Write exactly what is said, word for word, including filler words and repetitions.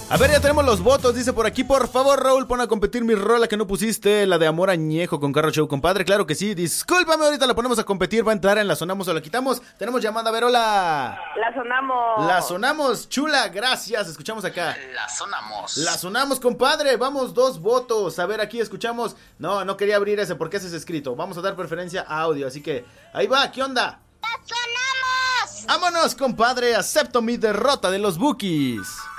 A ver, ya tenemos los votos, dice por aquí. Por favor, Raúl, pon a competir mi rola que no pusiste, la de Amor Añejo con Carro Show, compadre. Claro que sí, discúlpame, ahorita la ponemos a competir. Va a entrar en La Sonamos o la quitamos. Tenemos llamada, a ver, hola. La sonamos. La sonamos, chula, gracias. Escuchamos acá. La sonamos. La sonamos, compadre. Vamos, dos votos. A ver, aquí escuchamos. No, no quería abrir ese porque ese es escrito. Vamos a dar preferencia a audio, así que ahí va, ¿qué onda? ¡La sonamos! Vámonos, compadre. Acepto mi derrota de los Bookies.